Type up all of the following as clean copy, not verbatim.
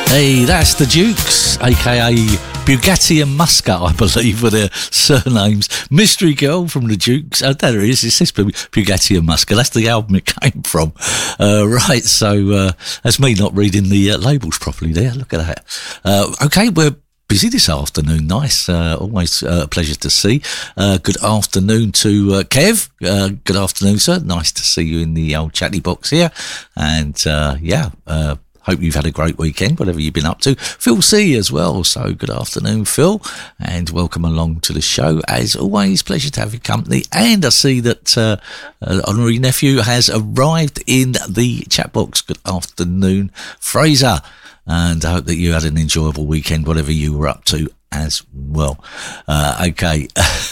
Hey, that's the Dukes, aka Bugatti and Muscat, I believe, were their surnames. Mystery Girl from the Dukes. Oh, there it is. It says Bugatti and Muscat. That's the album it came from. Right, so that's me not reading the labels properly there. Look at that. Okay, we're busy this afternoon. Nice. Always a pleasure to see. Good afternoon to Kev. Good afternoon, sir. Nice to see you in the old chatty box here. And hope you've had a great weekend, whatever you've been up to. Phil C as well. So good afternoon, Phil, and welcome along to the show. As always, pleasure to have your company. And I see that Honorary Nephew has arrived in the chat box. Good afternoon, Fraser. And I hope that you had an enjoyable weekend, whatever you were up to as well. Okay.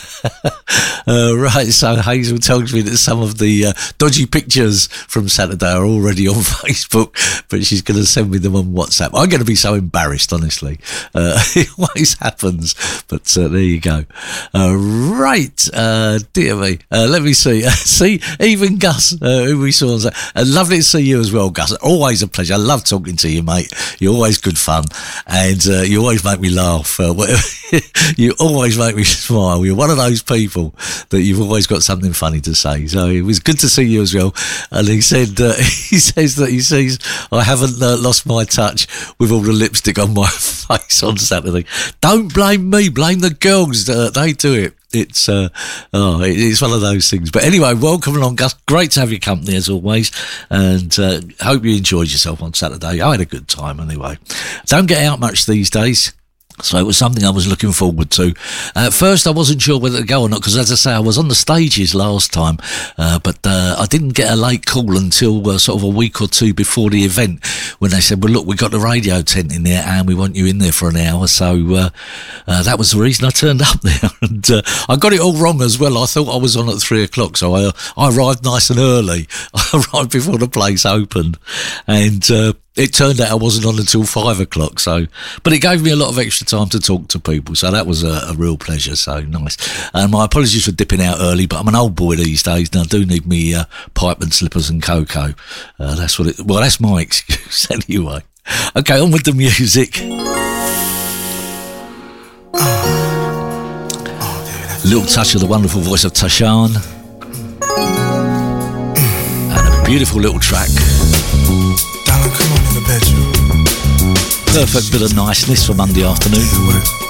Right, so Hazel tells me that some of the dodgy pictures from Saturday are already on Facebook, but she's going to send me them on WhatsApp. I'm going to be so embarrassed, honestly. It always happens, but there you go. Right, dear me. Let me see. See, even Gus, who we saw on Saturday. Lovely to see you as well, Gus. Always a pleasure. I love talking to you, mate. You're always good fun, and you always make me laugh. You always make me smile. You're one of those people that you've always got something funny to say. So it was good to see you as well. And he said, he says that he sees I haven't lost my touch with all the lipstick on my face on Saturday. Don't blame me, blame the girls. They do it. It's it's one of those things. But anyway, welcome along, Gus. Great to have your company as always, and hope you enjoyed yourself on Saturday. I had a good time anyway. Don't get out much these days. So it was something I was looking forward to. At first, I wasn't sure whether to go or not, because as I say, I was on the stages last time, but I didn't get a late call until sort of a week or two before the event, when they said, well, look, we've got the radio tent in there and we want you in there for an hour. So that was the reason I turned up there. And I got it all wrong as well. I thought I was on at 3:00, so I arrived nice and early. I arrived before the place opened, and it turned out I wasn't on until 5:00, so, but it gave me a lot of extra time to talk to people, so that was a real pleasure, so nice. And my apologies for dipping out early, but I'm an old boy these days, and I do need me pipe and slippers and cocoa. That's what well, that's my excuse anyway. Okay, on with the music. Little touch of the wonderful voice of Tashan. And a beautiful little track. Come on in the bedroom. Perfect bit of niceness for Monday afternoon.